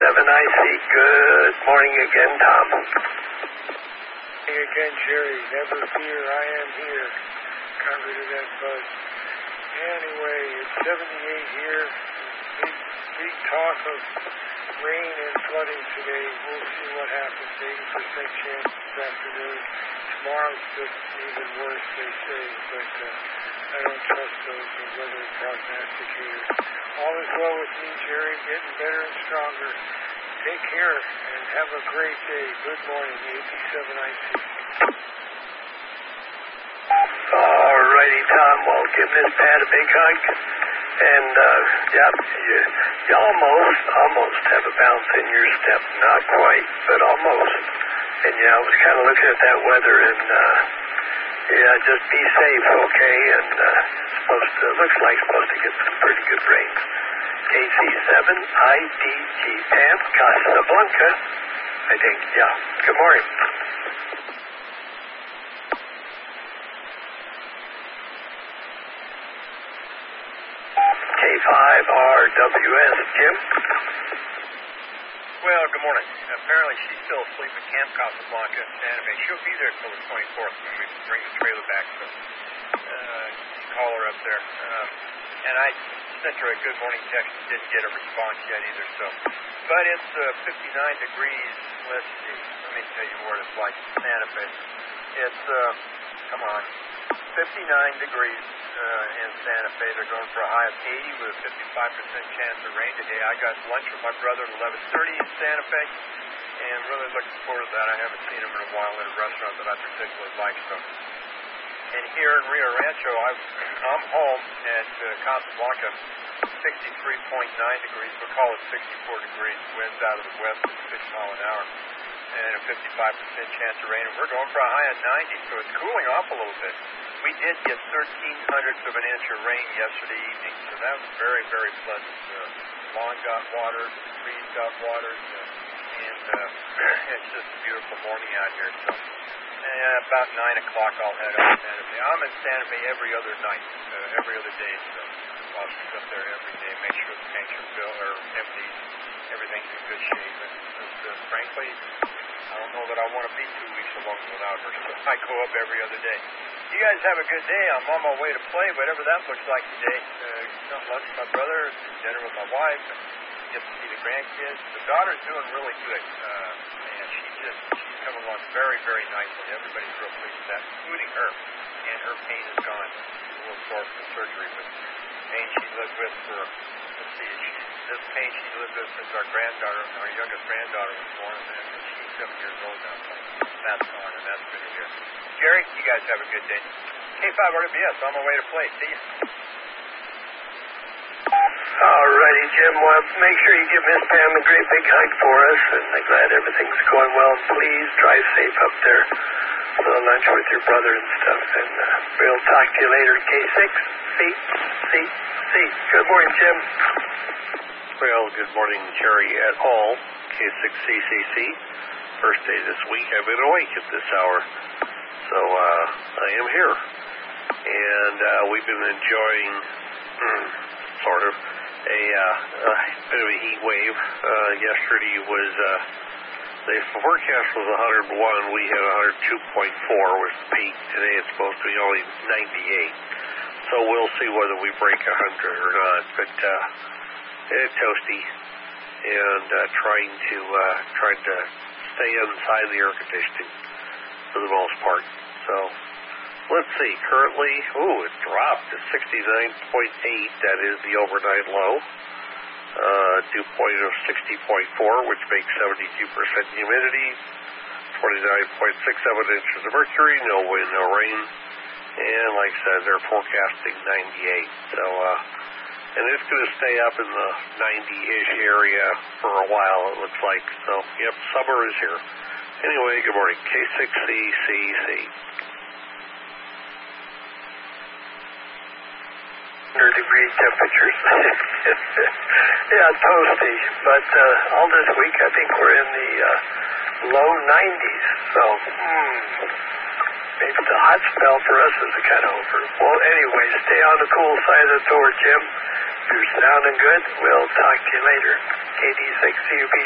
KD7IC. Good morning again, Tom. Hey again, Jerry. Never fear, I am here. Got rid of that bug. Anyway, it's 78 here. Big talk of rain and flooding today. We'll see what happens. 80% chance this afternoon. Tomorrow's just even worse, they say, but I don't trust those weather prognosticators. All is well with me, Jerry. Getting better and stronger. Take care and have a great day. Good morning, AP7IC. All righty, Tom. Well, give Miss Pat a big hug. And, you almost have a bounce in your step. Not quite, but almost. And, I was kind of looking at that weather, and, just be safe, okay? And, looks like supposed to get some pretty good rain. KC7IDG Pam, Casablanca, I think. Yeah. Good morning. K5RWS, Jim. Well, good morning. Apparently she's still asleep at Camp Casablanca in Santa Fe. She'll be there till the 24th when we bring the trailer back. So, call her up there. And I sent her a good morning text. Didn't get a response yet either. So, but it's 59 degrees. Let's see. Let me tell you what it's like in Santa Fe. It's 59 degrees in Santa Fe. They're going for a high of 80 with a 55% chance of rain today. I got lunch with my brother at 11:30 in Santa Fe, and really looking forward to that. I haven't seen him in a while at a restaurant that I particularly like. So, and here in Rio Rancho, I'm home at Casablanca, 63.9 degrees. We'll call it 64 degrees. Winds out of the west at 6 miles an hour, and a 55% chance of rain. And we're going for a high of 90, so it's cooling off a little bit. We did get 0.13 of an inch of rain yesterday evening, so that was very, very pleasant. Lawn got watered, trees got watered, and it's just a beautiful morning out here. So about 9 o'clock I'll head up to Santa Fe. I'm in Santa Fe every other night, every other day, so I'll sit up there every day, make sure the tanks are filled or empty, everything's in good shape. And just, frankly, I don't know that I want to be 2 weeks alone without her, so I go up every other day. You guys have a good day. I'm on my way to play, whatever that looks like today. Lunch with my brother, dinner with my wife, and get to see the grandkids. The daughter's doing really good, and she's coming along very, very nicely. Everybody's real pleased with that, including her, and her pain is gone. She's a little sore from the surgery, but pain she lived with for, this pain she lived with since our youngest granddaughter was born, and she's 7 years old now, so that's gone, and that's good to hear. Jerry, you guys have a good day. K5RWS, on my way to play. See you. All righty, Jim. Well, make sure you give Miss Pam a great big hug for us, and I'm glad everything's going well. Please drive safe up there. A little lunch with your brother and stuff, and we'll talk to you later. K6CCC. Good morning, Jim. Well, good morning, Jerry at all. K6CCC. First day this week. I've been awake at this hour, so I am here. And we've been enjoying sort of a bit of a heat wave. Yesterday was, the forecast was 101. We had 102.4 was the peak. Today it's supposed to be only 98. So we'll see whether we break 100 or not. But it's toasty, and trying to stay inside the air conditioning for the most part. So let's see. Currently, it dropped to 69.8. That is the overnight low. Dew point of 60.4, which makes 72% humidity. 29.67 inches of mercury. No wind, no rain. And like I said, they're forecasting 98. So, and it's going to stay up in the 90-ish area for a while, it looks like. So, yep, summer is here. Anyway, good morning. K6CCC. 100-degree temperatures. Yeah, toasty. But all this week, I think we're in the low 90s. So, maybe the hot spell for us is kind of over. Well, anyway, stay on the cool side of the door, Jim. You're sounding good. We'll talk to you later. KD6CUP.